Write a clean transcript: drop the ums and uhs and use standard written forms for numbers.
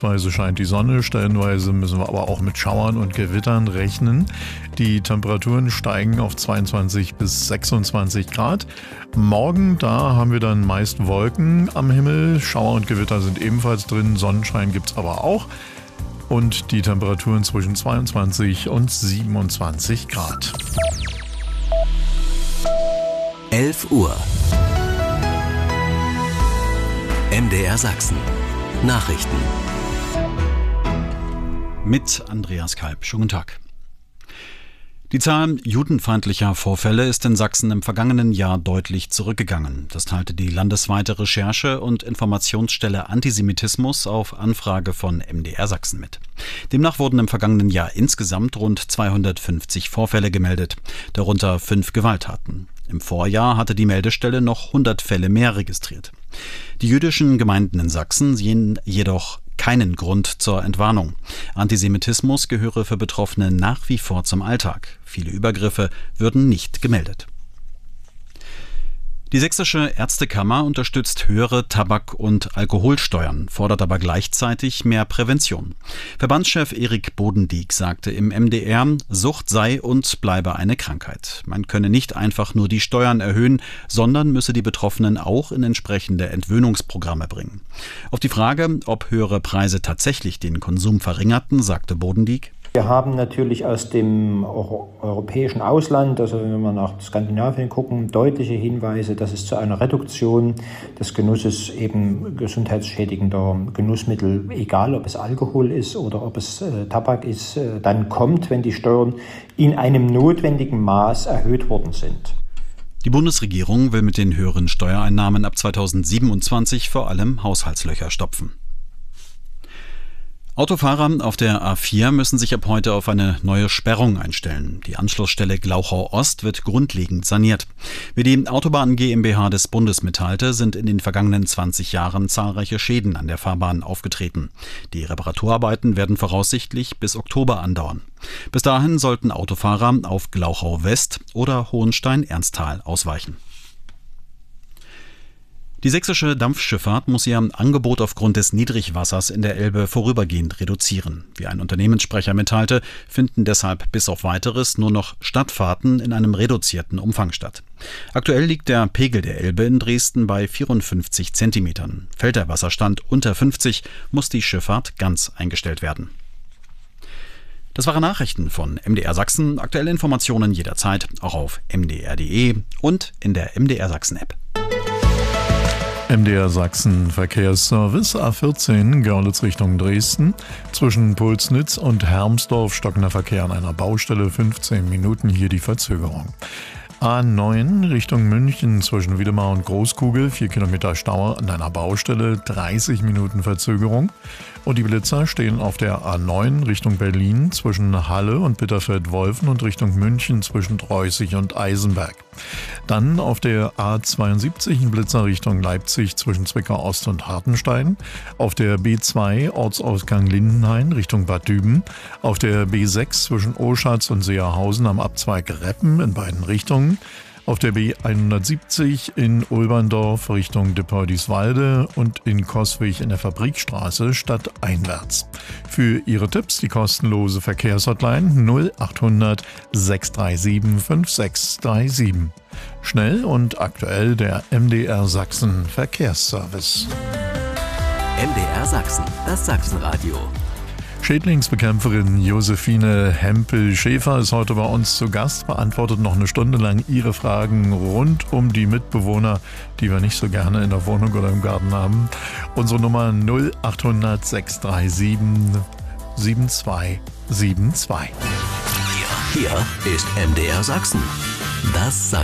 Stellenweise scheint die Sonne, stellenweise müssen wir aber auch mit Schauern und Gewittern rechnen. Die Temperaturen steigen auf 22 bis 26 Grad. Morgen, da haben wir dann meist Wolken am Himmel. Schauer und Gewitter sind ebenfalls drin, Sonnenschein gibt es aber auch. Und die Temperaturen zwischen 22 und 27 Grad. 11 Uhr. MDR Sachsen. Nachrichten. Mit Andreas Kalb. Schönen guten Tag. Die Zahl judenfeindlicher Vorfälle ist in Sachsen im vergangenen Jahr deutlich zurückgegangen. Das teilte die landesweite Recherche- und Informationsstelle Antisemitismus auf Anfrage von MDR Sachsen mit. Demnach wurden im vergangenen Jahr insgesamt rund 250 Vorfälle gemeldet, darunter 5 Gewalttaten. Im Vorjahr hatte die Meldestelle noch 100 Fälle mehr registriert. Die jüdischen Gemeinden in Sachsen sehen jedoch keinen Grund zur Entwarnung. Antisemitismus gehöre für Betroffene nach wie vor zum Alltag. Viele Übergriffe würden nicht gemeldet. Die Sächsische Ärztekammer unterstützt höhere Tabak- und Alkoholsteuern, fordert aber gleichzeitig mehr Prävention. Verbandschef Erik Bodendieck sagte im MDR, Sucht sei und bleibe eine Krankheit. Man könne nicht einfach nur die Steuern erhöhen, sondern müsse die Betroffenen auch in entsprechende Entwöhnungsprogramme bringen. Auf die Frage, ob höhere Preise tatsächlich den Konsum verringerten, sagte Bodendieck: Wir haben natürlich aus dem europäischen Ausland, also wenn wir nach Skandinavien gucken, deutliche Hinweise, dass es zu einer Reduktion des Genusses eben gesundheitsschädigender Genussmittel, egal ob es Alkohol ist oder ob es Tabak ist, dann kommt, wenn die Steuern in einem notwendigen Maß erhöht worden sind. Die Bundesregierung will mit den höheren Steuereinnahmen ab 2027 vor allem Haushaltslöcher stopfen. Autofahrer auf der A4 müssen sich ab heute auf eine neue Sperrung einstellen. Die Anschlussstelle Glauchau Ost wird grundlegend saniert. Wie die Autobahn GmbH des Bundes mitteilte, sind in den vergangenen 20 Jahren zahlreiche Schäden an der Fahrbahn aufgetreten. Die Reparaturarbeiten werden voraussichtlich bis Oktober andauern. Bis dahin sollten Autofahrer auf Glauchau West oder Hohenstein-Ernsthal ausweichen. Die sächsische Dampfschifffahrt muss ihr Angebot aufgrund des Niedrigwassers in der Elbe vorübergehend reduzieren. Wie ein Unternehmenssprecher mitteilte, finden deshalb bis auf Weiteres nur noch Stadtfahrten in einem reduzierten Umfang statt. Aktuell liegt der Pegel der Elbe in Dresden bei 54 Zentimetern. Fällt der Wasserstand unter 50, muss die Schifffahrt ganz eingestellt werden. Das waren Nachrichten von MDR Sachsen. Aktuelle Informationen jederzeit auch auf mdr.de und in der MDR Sachsen App. MDR Sachsen Verkehrsservice A14 Görlitz Richtung Dresden. Zwischen Pulsnitz und Hermsdorf stockender Verkehr an einer Baustelle, 15 Minuten hier die Verzögerung. A9 Richtung München zwischen Wiedemar und Großkugel, 4 Kilometer Stau an einer Baustelle, 30 Minuten Verzögerung. Und die Blitzer stehen auf der A9 Richtung Berlin zwischen Halle und Bitterfeld-Wolfen und Richtung München zwischen Dreußig und Eisenberg. Dann auf der A72 ein Blitzer Richtung Leipzig zwischen Zwickau Ost und Hartenstein. Auf der B2 Ortsausgang Lindenhain Richtung Bad Düben. Auf der B6 zwischen Oschatz und Seerhausen am Abzweig Reppen in beiden Richtungen. Auf der B170 in Ulberndorf Richtung Dippeudiswalde und in Coswig in der Fabrikstraße stadteinwärts. Für Ihre Tipps die kostenlose Verkehrshotline 0800 637 5637. Schnell und aktuell der MDR Sachsen Verkehrsservice. MDR Sachsen, das Sachsenradio. Schädlingsbekämpferin Josephine Hempel-Schäfer ist heute bei uns zu Gast, beantwortet noch eine Stunde lang Ihre Fragen rund um die Mitbewohner, die wir nicht so gerne in der Wohnung oder im Garten haben. Unsere Nummer 0800 637 7272. Hier ist MDR Sachsen, das